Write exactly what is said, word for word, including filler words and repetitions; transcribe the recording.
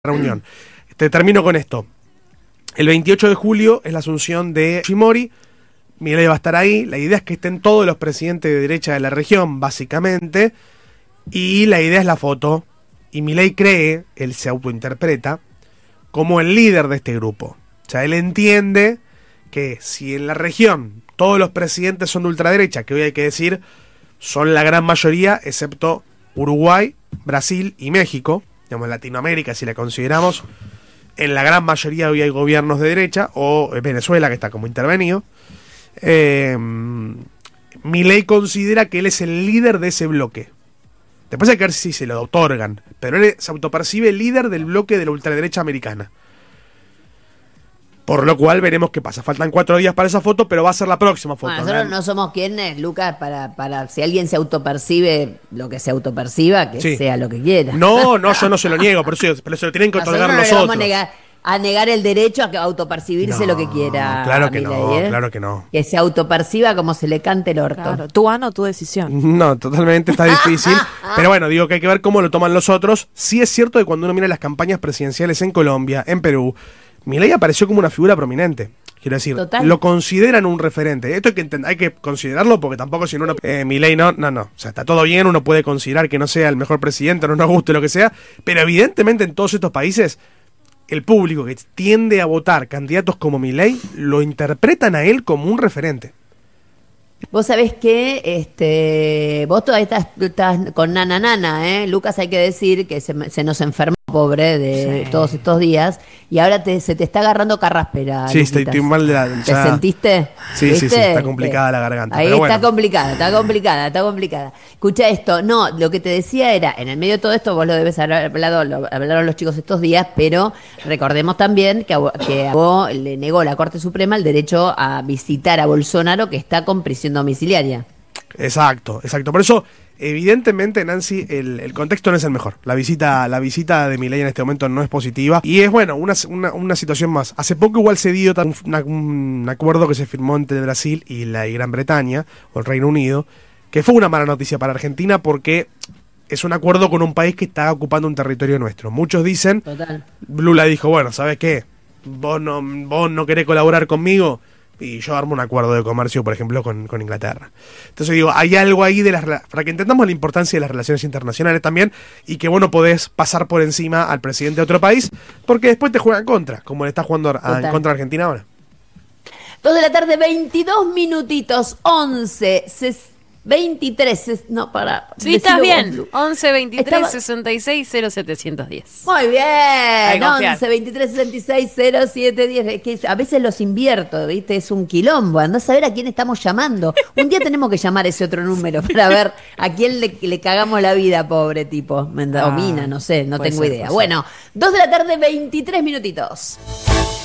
reunión. Te termino con esto. El veintiocho de julio es la asunción de Fujimori. Milei va a estar ahí. La idea es que estén todos los presidentes de derecha de la región, básicamente. Y la idea es la foto. Y Milei cree, él se autointerpreta, como el líder de este grupo. O sea, él entiende que si en la región todos los presidentes son de ultraderecha, que hoy hay que decir, son la gran mayoría, excepto Uruguay, Brasil y México, digamos Latinoamérica si la consideramos, en la gran mayoría hoy hay gobiernos de derecha, o Venezuela que está como intervenido. Eh, Milei considera que él es el líder de ese bloque. Después hay que ver si se lo otorgan, pero él se autopercibe líder del bloque de la ultraderecha americana. Por lo cual veremos qué pasa. Faltan cuatro días para esa foto, pero va a ser la próxima foto. Bueno, nosotros no somos quienes, Lucas, para, para si alguien se autopercibe lo que se autoperciba, que sí, sea lo que quiera. No, no, yo no se lo niego, pero, eso, pero se lo tienen que otorgar nosotros. nosotros. No le vamos a negar, a negar el derecho a autopercibirse no, lo que quiera. Claro que Milei, no, ¿eh? claro que no. Que se autoperciba como se le cante el orto. Claro, tu ano, tu decisión. No, totalmente está difícil. Pero bueno, digo que hay que ver cómo lo toman los otros. Sí es cierto que cuando uno mira las campañas presidenciales en Colombia, en Perú, Milei apareció como una figura prominente. Quiero decir, Total. Lo consideran un referente. Esto hay que, hay que considerarlo porque tampoco si uno... Eh, Milei no, no, no. O sea, está todo bien, uno puede considerar que no sea el mejor presidente, no nos guste lo que sea, pero evidentemente en todos estos países, el público que tiende a votar candidatos como Milei, lo interpretan a él como un referente. Vos sabés que este, vos todavía estás, estás con nana nana, ¿eh? Lucas, hay que decir que se, se nos enfermó, pobre, de sí. todos estos días, y ahora te, se te está agarrando carraspera. Sí, estoy, estoy mal de la... ¿Te ya... sentiste? Sí, ¿Viste? sí, sí, está complicada la garganta. Ahí pero está bueno. complicada, está complicada, está complicada. Escucha esto, no, lo que te decía era, en el medio de todo esto, vos lo debes haber hablado, lo hablaron los chicos estos días, pero recordemos también que a, que a vos le negó la Corte Suprema el derecho a visitar a Bolsonaro, que está con prisión domiciliaria. Exacto, exacto. Por eso... Evidentemente, Nancy, el, el contexto no es el mejor. La visita la visita de Milei en este momento no es positiva. Y es, bueno, una, una, una situación más. Hace poco igual se dio un, una, un acuerdo que se firmó entre Brasil y la y Gran Bretaña, o el Reino Unido, que fue una mala noticia para Argentina porque es un acuerdo con un país que está ocupando un territorio nuestro. Muchos dicen, Total. Lula dijo, bueno, ¿sabes qué? Vos no, vos no querés colaborar conmigo, y yo armo un acuerdo de comercio, por ejemplo, con, con Inglaterra. Entonces digo, hay algo ahí de las para que entendamos la importancia de las relaciones internacionales también, y que vos no podés pasar por encima al presidente de otro país, porque después te juegan contra, como le está jugando a, en contra a Argentina ahora. Dos de la tarde, veintidós minutitos, once, veintitrés, no, para... Sí, estás bien, once, veintitrés, sesenta y seis, cero, setecientos diez. Muy bien, once, veintitrés, sesenta y seis, cero, setecientos diez, es que a veces los invierto, ¿viste? Es un quilombo, andás a ver a quién estamos llamando. Un día tenemos que llamar ese otro número para ver a quién le, le cagamos la vida, pobre tipo. Me domina, no sé, no tengo idea. Bueno, dos de la tarde, veintitrés minutitos.